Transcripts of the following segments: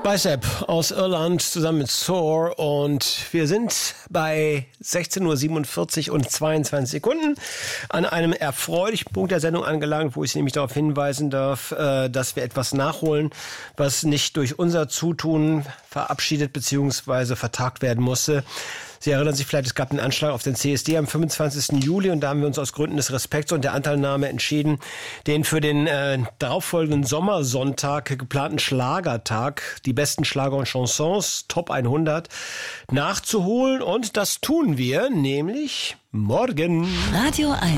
Bicep aus Irland zusammen mit Soar und wir sind bei 16:47 und 22 Sekunden an einem erfreulichen Punkt der Sendung angelangt, wo ich Sie nämlich darauf hinweisen darf, dass wir etwas nachholen, was nicht durch unser Zutun verabschiedet bzw. vertagt werden musste. Sie erinnern sich vielleicht, es gab einen Anschlag auf den CSD am 25. Juli und da haben wir uns aus Gründen des Respekts und der Anteilnahme entschieden, den für den darauffolgenden Sommersonntag geplanten Schlagertag, die besten Schlager und Chansons, Top 100, nachzuholen. Und das tun wir, nämlich morgen. Radio 1.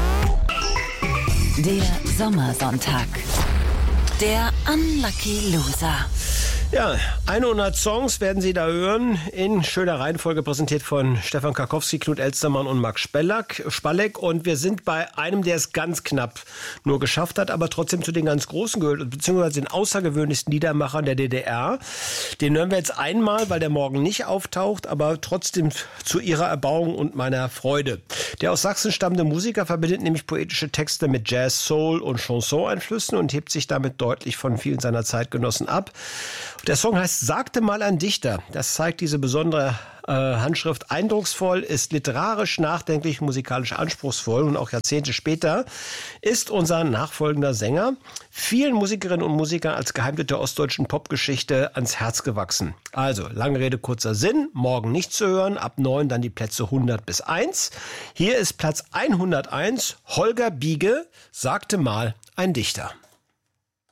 Der Sommersonntag. Der Unlucky Loser. Ja, 100 Songs werden Sie da hören, in schöner Reihenfolge präsentiert von Stefan Karkowski, Knut Elstermann und Marc Spalleck. Und wir sind bei einem, der es ganz knapp nur geschafft hat, aber trotzdem zu den ganz Großen gehört, beziehungsweise den außergewöhnlichsten Liedermachern der DDR. Den hören wir jetzt einmal, weil der morgen nicht auftaucht, aber trotzdem zu Ihrer Erbauung und meiner Freude. Der aus Sachsen stammende Musiker verbindet nämlich poetische Texte mit Jazz, Soul und Chanson-Einflüssen und hebt sich damit deutlich von vielen seiner Zeitgenossen ab. Der Song heißt Sagte mal ein Dichter. Das zeigt diese besondere Handschrift eindrucksvoll, ist literarisch nachdenklich, musikalisch anspruchsvoll und auch Jahrzehnte später ist unser nachfolgender Sänger vielen Musikerinnen und Musikern als Geheimtipp der ostdeutschen Popgeschichte ans Herz gewachsen. Also, lange Rede, kurzer Sinn, morgen nicht zu hören, ab 9 dann die Plätze 100 bis 1. Hier ist Platz 101, Holger Biege, Sagte mal ein Dichter.